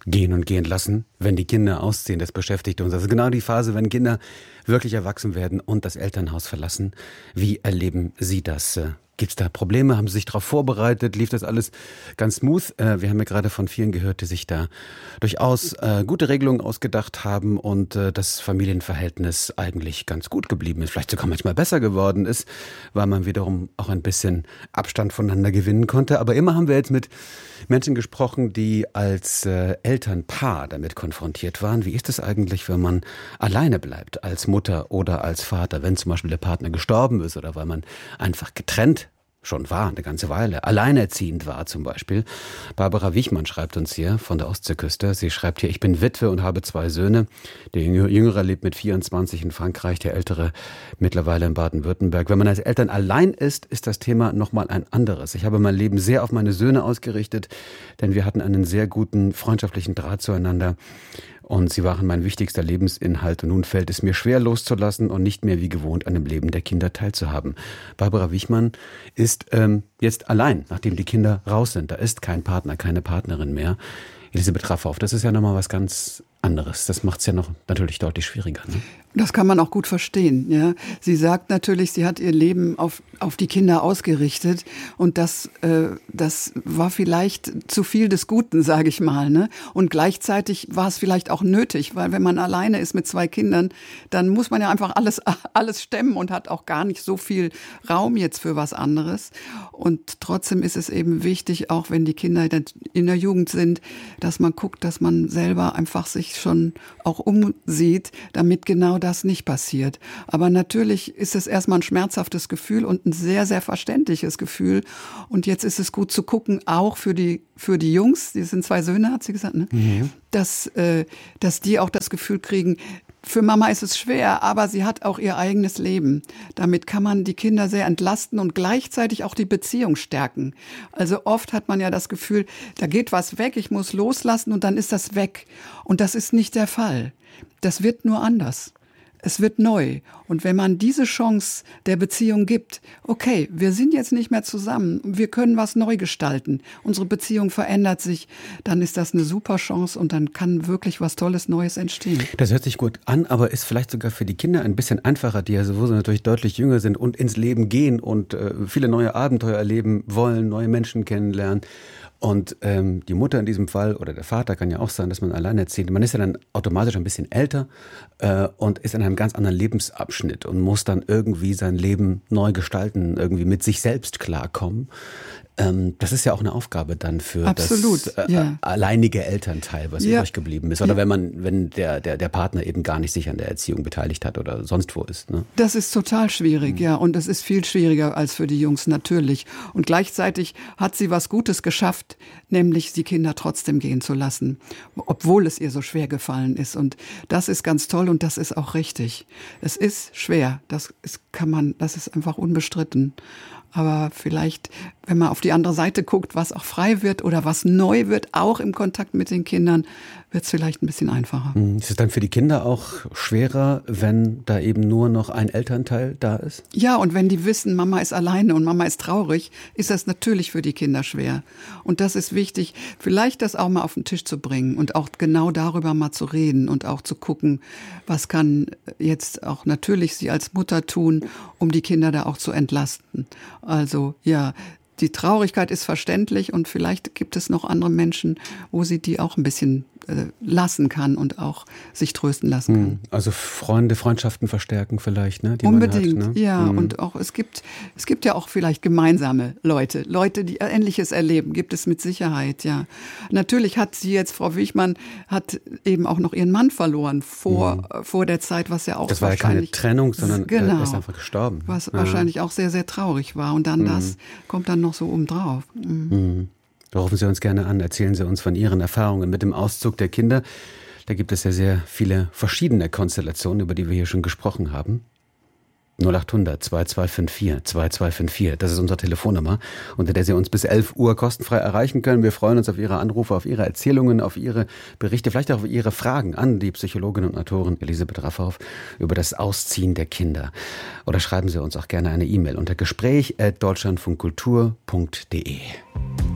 Gehen und gehen lassen, wenn die Kinder ausziehen, das beschäftigt uns. Also genau die Phase, wenn Kinder wirklich erwachsen werden und das Elternhaus verlassen. Wie erleben Sie das? Gibt es da Probleme? Haben Sie sich darauf vorbereitet? Lief das alles ganz smooth? Wir haben ja gerade von vielen gehört, die sich da durchaus gute Regelungen ausgedacht haben und das Familienverhältnis eigentlich ganz gut geblieben ist. Vielleicht sogar manchmal besser geworden ist, weil man wiederum auch ein bisschen Abstand voneinander gewinnen konnte. Aber immer haben wir jetzt mit Menschen gesprochen, die als Elternpaar damit konfrontiert waren. Wie ist es eigentlich, wenn man alleine bleibt, als Mutter oder als Vater, wenn zum Beispiel der Partner gestorben ist oder weil man einfach getrennt schon war, eine ganze Weile, alleinerziehend war zum Beispiel. Barbara Wichmann schreibt uns hier von der Ostseeküste. Sie schreibt hier, ich bin Witwe und habe 2 Söhne. Der Jüngere lebt mit 24 in Frankreich, der Ältere mittlerweile in Baden-Württemberg. Wenn man als Eltern allein ist das Thema nochmal ein anderes. Ich habe mein Leben sehr auf meine Söhne ausgerichtet, denn wir hatten einen sehr guten freundschaftlichen Draht zueinander. Und sie waren mein wichtigster Lebensinhalt. Und nun fällt es mir schwer loszulassen und nicht mehr wie gewohnt an dem Leben der Kinder teilzuhaben. Barbara Wichmann ist jetzt allein, nachdem die Kinder raus sind. Da ist kein Partner, keine Partnerin mehr. Elisabeth Raffauf, das ist ja nochmal was ganz anderes. Das macht es ja noch natürlich deutlich schwieriger. Ne? Das kann man auch gut verstehen. Ja. Sie sagt natürlich, sie hat ihr Leben auf die Kinder ausgerichtet und das war vielleicht zu viel des Guten, sage ich mal. Ne? Und gleichzeitig war es vielleicht auch nötig, weil wenn man alleine ist mit 2 Kindern, dann muss man ja einfach alles stemmen und hat auch gar nicht so viel Raum jetzt für was anderes. Und trotzdem ist es eben wichtig, auch wenn die Kinder in der Jugend sind, dass man guckt, dass man selber einfach sich schon auch umsieht, damit genau das nicht passiert. Aber natürlich ist es erstmal ein schmerzhaftes Gefühl und ein sehr, sehr verständliches Gefühl. Und jetzt ist es gut zu gucken, auch für die Jungs, die sind 2 Söhne, hat sie gesagt, ne? Mhm. Dass die auch das Gefühl kriegen, für Mama ist es schwer, aber sie hat auch ihr eigenes Leben. Damit kann man die Kinder sehr entlasten und gleichzeitig auch die Beziehung stärken. Also oft hat man ja das Gefühl, da geht was weg, ich muss loslassen und dann ist das weg. Und das ist nicht der Fall. Das wird nur anders. Es wird neu. Und wenn man diese Chance der Beziehung gibt, okay, wir sind jetzt nicht mehr zusammen, wir können was neu gestalten, unsere Beziehung verändert sich, dann ist das eine super Chance und dann kann wirklich was Tolles Neues entstehen. Das hört sich gut an, aber ist vielleicht sogar für die Kinder ein bisschen einfacher, die ja sowieso natürlich deutlich jünger sind und ins Leben gehen und viele neue Abenteuer erleben wollen, neue Menschen kennenlernen. Und die Mutter in diesem Fall oder der Vater kann ja auch sein, dass man alleinerziehend, man ist ja dann automatisch ein bisschen älter und ist in einem ganz anderen Lebensabschnitt und muss dann irgendwie sein Leben neu gestalten, irgendwie mit sich selbst klarkommen. Das ist ja auch eine Aufgabe dann für Absolut, das ja. alleinige Elternteil, was übrig geblieben ist. Oder wenn der Partner eben gar nicht sich an der Erziehung beteiligt hat oder sonst wo ist. Ne? Das ist total schwierig, ja. Und es ist viel schwieriger als für die Jungs natürlich. Und gleichzeitig hat sie was Gutes geschafft, nämlich die Kinder trotzdem gehen zu lassen, obwohl es ihr so schwer gefallen ist. Und das ist ganz toll und das ist auch richtig. Es ist schwer, das ist einfach unbestritten. Aber vielleicht, wenn man auf die andere Seite guckt, was auch frei wird oder was neu wird, auch im Kontakt mit den Kindern, wird es vielleicht ein bisschen einfacher. Ist es dann für die Kinder auch schwerer, wenn da eben nur noch ein Elternteil da ist? Ja, und wenn die wissen, Mama ist alleine und Mama ist traurig, ist das natürlich für die Kinder schwer. Und das ist wichtig, vielleicht das auch mal auf den Tisch zu bringen und auch genau darüber mal zu reden und auch zu gucken, was kann jetzt auch natürlich sie als Mutter tun, um die Kinder da auch zu entlasten. Also ja, die Traurigkeit ist verständlich und vielleicht gibt es noch andere Menschen, wo sie die auch ein bisschen lassen kann und auch sich trösten lassen kann. Also Freundschaften verstärken vielleicht, ne? Die Unbedingt, man hat, ne? Ja. Und auch es gibt ja auch vielleicht gemeinsame Leute, die Ähnliches erleben, gibt es mit Sicherheit, ja. Natürlich hat sie jetzt, Frau Wichmann, hat eben auch noch ihren Mann verloren vor der Zeit, was ja auch das war ja keine Trennung, sondern er ist einfach gestorben. Was wahrscheinlich auch sehr, sehr traurig war. Und dann das kommt dann noch so obendrauf. Rufen Sie uns gerne an, erzählen Sie uns von Ihren Erfahrungen mit dem Auszug der Kinder. Da gibt es ja sehr viele verschiedene Konstellationen, über die wir hier schon gesprochen haben. 0800 2254 2254, das ist unsere Telefonnummer, unter der Sie uns bis 11 Uhr kostenfrei erreichen können. Wir freuen uns auf Ihre Anrufe, auf Ihre Erzählungen, auf Ihre Berichte, vielleicht auch auf Ihre Fragen an die Psychologin und Autorin Elisabeth Raffauf über das Ausziehen der Kinder. Oder schreiben Sie uns auch gerne eine E-Mail unter gespräch@deutschlandfunkkultur.de.